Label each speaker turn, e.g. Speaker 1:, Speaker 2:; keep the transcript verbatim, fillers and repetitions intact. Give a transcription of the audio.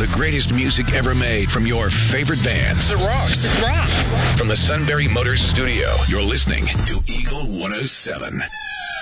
Speaker 1: the greatest music ever made from your favorite bands.
Speaker 2: It rocks.
Speaker 3: It rocks.
Speaker 1: From the Sunbury Motors studio, you're listening to Eagle one oh seven.